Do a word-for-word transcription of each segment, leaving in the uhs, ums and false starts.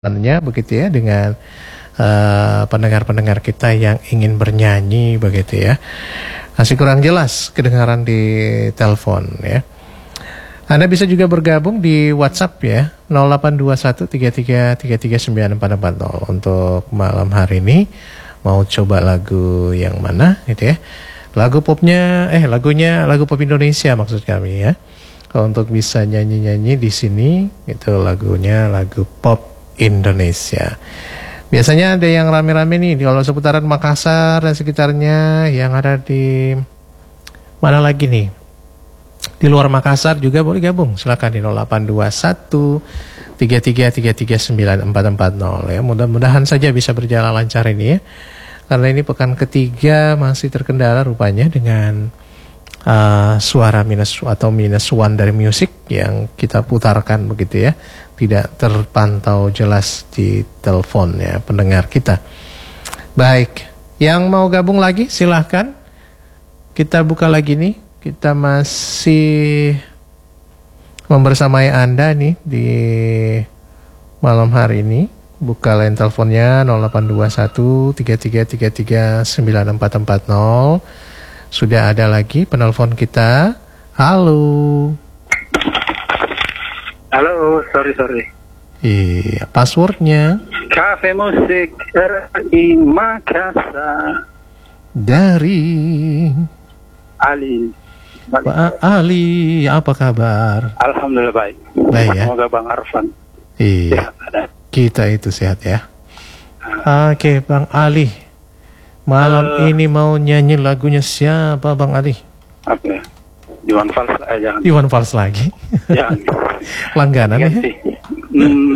begitu ya dengan uh, pendengar-pendengar kita yang ingin bernyanyi begitu ya. Masih kurang jelas kedengaran di telepon ya. Anda bisa juga bergabung di WhatsApp ya nol delapan dua satu tiga tiga tiga tiga sembilan empat empat nol untuk malam hari ini. Mau coba lagu yang mana gitu ya. Lagu popnya eh lagunya lagu pop Indonesia maksud kami ya. Kalau untuk bisa nyanyi-nyanyi di sini itu lagunya lagu pop Indonesia. Biasanya ada yang rame-rame nih kalau seputaran Makassar dan sekitarnya, yang ada di mana lagi nih? Di luar Makassar juga boleh gabung. Silakan di nol delapan dua satu tiga tiga tiga tiga sembilan empat empat nol ya. Mudah-mudahan saja bisa berjalan lancar ini ya. Karena ini pekan ketiga masih terkendala rupanya dengan Uh, suara minus atau minus one dari musik yang kita putarkan begitu ya, tidak terpantau jelas di telepon ya pendengar kita. Baik, yang mau gabung lagi silahkan, kita buka lagi nih, kita masih membersamai Anda nih di malam hari ini. Buka line teleponnya nol delapan dua satu tiga tiga tiga tiga sembilan empat empat nol. Sudah ada lagi penelpon kita. Halo. Halo, sorry sorry. Iya, passwordnya. Cafe Musik R I Makassar. Dari Ali. Pak Ali, apa kabar? Alhamdulillah baik. Baik ya. Semoga Bang Arfan Iya. sehat ada. Kita itu sehat ya. Oke, Bang Ali. Malam uh, ini mau nyanyi lagunya siapa Bang Ali? Apa ya? Iwan Fals eh, jangan. Iwan Fals lagi? Jangan. Langganan ya? Hmm,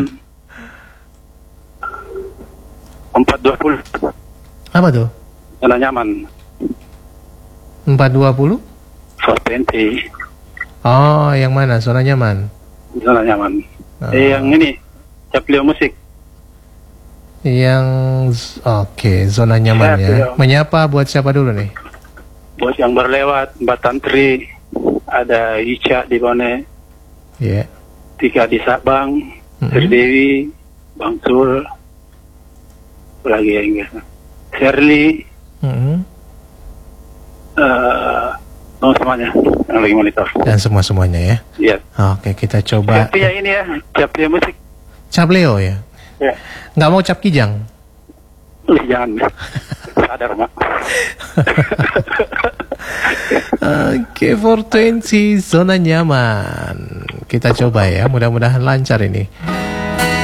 empat dua puluh. Apa tuh? Zona nyaman. empat dua puluh? empat dua puluh. Oh, yang mana? Zona nyaman? Zona nyaman. Oh. Eh, yang ini, Caplio Musik. Yang oke, okay, zona nyaman ya. Ya. Menyapa buat siapa dulu nih? Buat yang berlewat, Mbak Tantri, ada Ica di Bone, yeah. Tika di Sabang, mm-hmm. Terdewi, Bang Sul, lagi ya Inggris, Shirley, mm-hmm. uh, oh, semuanya yang lagi monitor. Dan semua semuanya ya. Iya. Oke, okay, kita coba. Tapi yang ini ya, Caplio Musik. Caplio ya. Ya. Nggak mau cap kijang? Ih, jangan. Sadar, Mak. Oke, empat dua puluh zona nyaman. Kita coba ya, mudah-mudahan lancar ini.